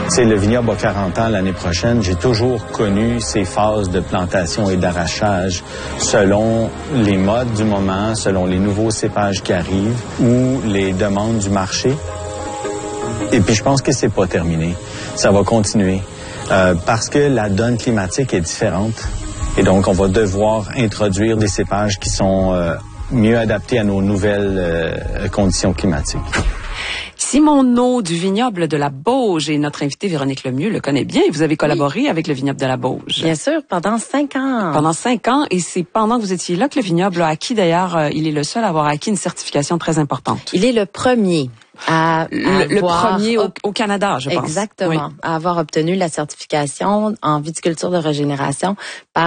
C'est le vignoble a 40 ans l'année prochaine. J'ai toujours connu ces phases de plantation et d'arrachage selon les modes du moment, selon les nouveaux cépages qui arrivent ou les demandes du marché. Et puis je pense que c'est pas terminé. Ça va continuer parce que la donne climatique est différente. Et donc on va devoir introduire des cépages qui sont mieux adaptés à nos nouvelles conditions climatiques. Simon Naud du vignoble de la Bauge et notre invité Véronique Lemieux le connaît bien. Vous avez collaboré avec le vignoble de la Bauge. Bien sûr, pendant 5 ans. Pendant 5 ans, et c'est pendant que vous étiez là que le vignoble a acquis d'ailleurs, il est le seul à avoir acquis une certification très importante. Il est le premier le premier au Canada, je pense. Exactement, oui. à avoir obtenu la certification en viticulture de régénération par